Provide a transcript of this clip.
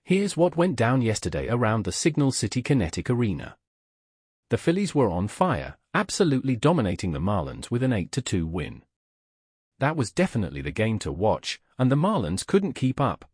Here's what went down yesterday around the Signal City Kinetic Arena. The Phillies were on fire, absolutely dominating the Marlins with an 8-2 win. That was definitely the game to watch, and the Marlins couldn't keep up,